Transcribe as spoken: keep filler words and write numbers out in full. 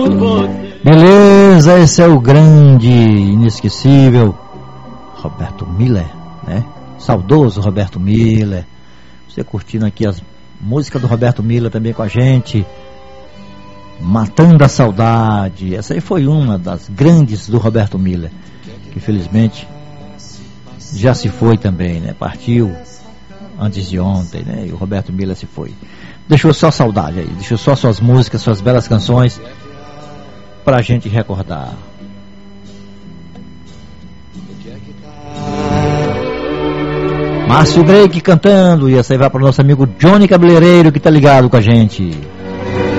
Beleza, esse é o grande, inesquecível Roberto Miller, né? Saudoso Roberto Miller. Você curtindo aqui as músicas do Roberto Miller também com a gente. Matando a Saudade. Essa aí foi uma das grandes do Roberto Miller, que felizmente já se foi também, né? Partiu antes de ontem, né? E o Roberto Miller se foi. Deixou só saudade aí, deixou só suas músicas, suas belas canções pra gente recordar. Márcio Drake cantando, e essa aí vai para o nosso amigo Johnny Cabeleireiro, que tá ligado com a gente.